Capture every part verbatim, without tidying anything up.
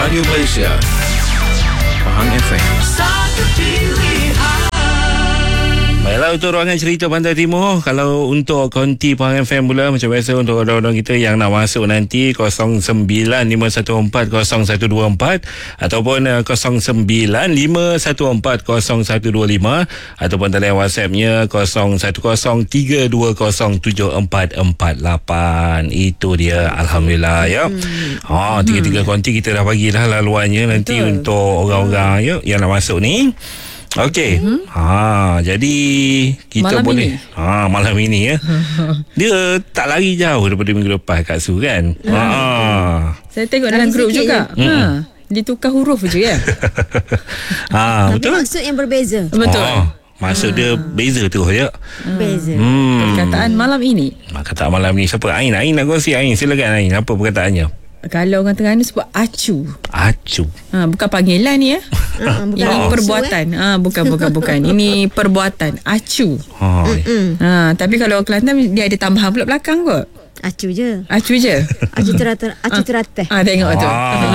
Radio Malaysia, Pahang F M. Satu pilihan. Baiklah, untuk ruangan cerita Pantai Timur, kalau untuk konti Pahang F M pula, macam biasa untuk orang-orang kita yang nak masuk nanti kosong sembilan lima satu empat kosong satu dua empat ataupun kosong sembilan lima satu empat kosong satu dua lima ataupun talian WhatsAppnya kosong satu kosong tiga dua kosong tujuh empat empat lapan. Itu dia, alhamdulillah ya. Hmm. Ha, tiga-tiga konti kita dah bagi dah laluannya nanti. Betul. Untuk orang-orang ya yang nak masuk ni. Okey. Mm-hmm. Ha, jadi kita malam boleh ini. Ha, malam ini ya. Dia tak lari jauh daripada minggu lepas Kak Su kan. Ha. ha. Saya tengok dalam grup juga. Je. Ha. Dia tukar huruf je ya. ha, betul. Tapi maksud yang berbeza. Betul. Ha. Maksud ha. dia beza tu ya. Beza. Hmm. Perkataan malam ini. Perkataan malam ni siapa? Ain, Ain nak kongsi. Ain, silakan Ain. Apa perkataannya? Kalau orang Terengganu sebut acu. Acu. Ha, bukan panggilan ni ya. Uh, bukan Ini oh. perbuatan. Ah, ha, bukan bukan bukan. Ini perbuatan. Acu. Ha. Ha, tapi kalau Kelantan dia ada tambahan pula belakang kot. Acu je. Acu je. Acu teratur, acu teratur. Ah, tengok tu.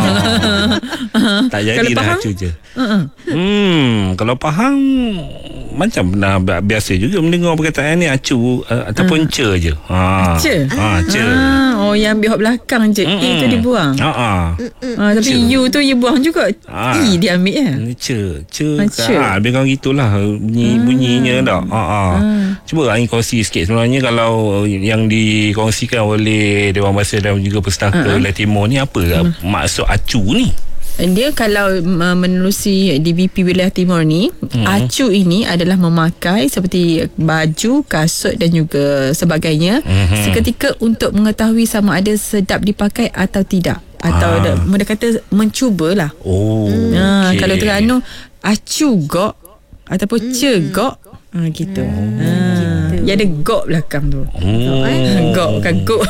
Tak jadi dah acu je. Uh-uh. Hmm, kalau Pahang macam pernah biasa juga mendengar perkataan ni acu uh, ataupun uh. ce je. Ha. Ce. Ha, ce. Ah, oh yang biar belakang je. Mm-mm. E tu dibuang. Ha ah. Ah, tapi ce. U tu you buang juga. Ha. E dia ambil ya. Ce, ce. Ha, lebih kurang gitulah bunyi ah. bunyinya dak. Ha ah. ah. Cuba Ain kongsi sikit sebenarnya kalau yang dikongsikan oleh Dewan Bahasa dan juga Pustaka uh-huh. Timur ni apa uh-huh. maksud acu ni? Dia kalau uh, menerusi D B P Wilayah Timur ni, hmm. acu ini adalah memakai seperti baju, kasut dan juga sebagainya hmm. seketika untuk mengetahui sama ada sedap dipakai atau tidak. Atau ah. mudah kata mencubalah. Oh. Ha, okay. Kalau Terengganu acu gok ataupun hmm. cegok. Ha, gitu. Hmm. Ha. Dia ada gok belakang tu. Oh. Gok bukan gok.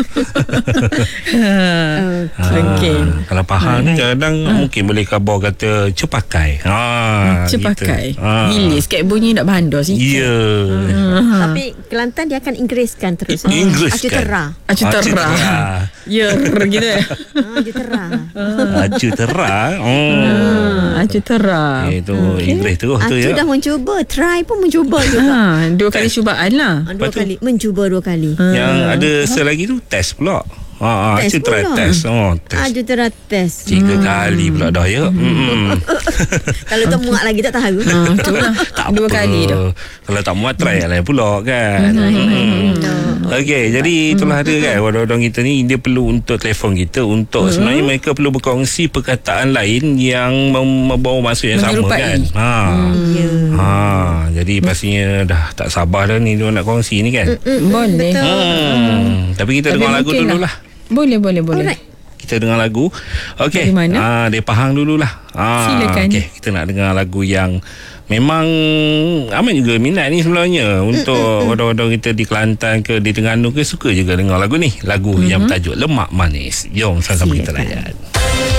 ha. Okay. Kalau Pahang ni kadang ha. mungkin boleh khabar kata cepakai. Ha, cepakai. Gitu. Ha. Gila sikit bunyi nak bandar sikit. Ya. Yeah. Ha. Tapi Kelantan dia akan Inggeriskan terus. Inggeriskan. Acu tera. Acu tera. Ya, gitu. Acu tera. Acu tera. Oh. Acu tera. Itu Inggeris terus tu ya. Acu dah mencuba, try pun mencuba juga. Ha, dua kali cubaan lah. Dua Lepas kali, tu, mencuba dua kali. Yang ha. ada selagi tu test pula. Ha, acu tera test. Oh, test. Acu tera test. Tiga hmm. kali pula dah ya. Hmm. Kalau tak muat lagi tak tahu. Ha, itulah. Tak dua apa. kali dah. Kalau tak muat try lain pula kan. Hmm. Hmm. Okey, jadi itulah dia kan. Orang-orang kita ni dia perlu untuk telefon kita untuk hmm. sebenarnya mereka perlu berkongsi perkataan lain yang membawa maksud yang sama kan. Ha. Hmm. Yeah. Ha, jadi pastinya dah tak sabar dah ni dia nak kongsi ni kan. Mm-mm. Boleh. Hmm. Tapi kita dengar lagu dululah. Lah. Boleh, boleh, boleh. Alright. Kita dengar lagu. Okey. Ah, dia Pahang dululah. Ah, silakan. Okey, kita nak dengar lagu yang memang amat juga minat ni sebenarnya untuk mm-hmm. orang-orang kita di Kelantan ke di Terengganu ke suka juga dengar lagu ni. Lagu mm-hmm. yang bertajuk Lemak Manis. Jom sama-sama kita layan.